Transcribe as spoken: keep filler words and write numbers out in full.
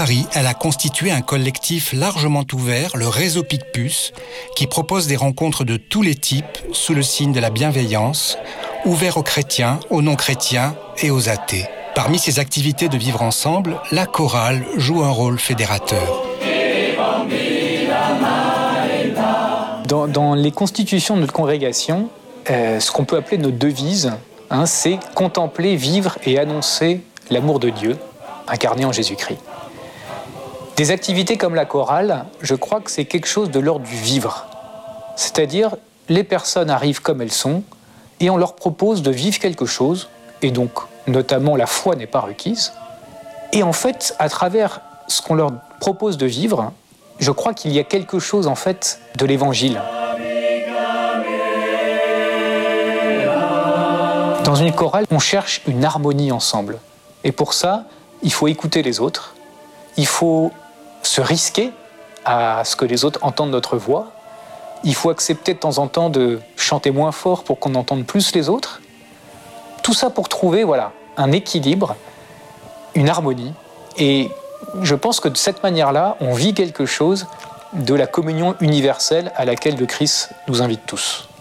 Paris, elle a constitué un collectif largement ouvert, le Réseau Picpus, qui propose des rencontres de tous les types sous le signe de la bienveillance, ouvert aux chrétiens, aux non-chrétiens et aux athées. Parmi ces activités de vivre ensemble, la chorale joue un rôle fédérateur. Dans, dans les constitutions de notre congrégation, euh, ce qu'on peut appeler notre devise, hein, c'est contempler, vivre et annoncer l'amour de Dieu, incarné en Jésus-Christ. Des activités comme la chorale, je crois que c'est quelque chose de l'ordre du vivre. C'est-à-dire, les personnes arrivent comme elles sont et on leur propose de vivre quelque chose, et donc, notamment, la foi n'est pas requise. Et en fait, à travers ce qu'on leur propose de vivre, je crois qu'il y a quelque chose, en fait, de l'Évangile. Dans une chorale, on cherche une harmonie ensemble. Et pour ça, il faut écouter les autres, il faut se risquer à ce que les autres entendent notre voix, il faut accepter de temps en temps de chanter moins fort pour qu'on entende plus les autres. Tout ça pour trouver, voilà, un équilibre, une harmonie. Et je pense que de cette manière-là, on vit quelque chose de la communion universelle à laquelle le Christ nous invite tous.